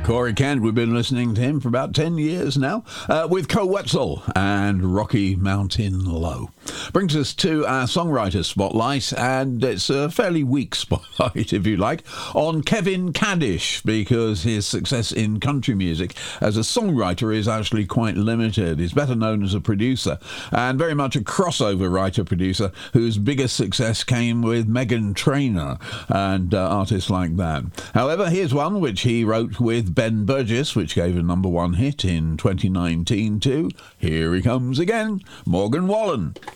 Corey Kent, we've been listening to him for about 10 years now, with Koe Wetzel and Rocky Mountain Low. Brings us to our songwriter spotlight, and it's a fairly weak spotlight, if you like, on Kevin Kaddish, because his success in country music as a songwriter is actually quite limited. He's better known as a producer, and very much a crossover writer-producer whose biggest success came with Meghan Trainor and artists like that. However, here's one which he wrote with Ben Burgess, which gave a number one hit in 2019 too. Here he comes again, Morgan Wallen.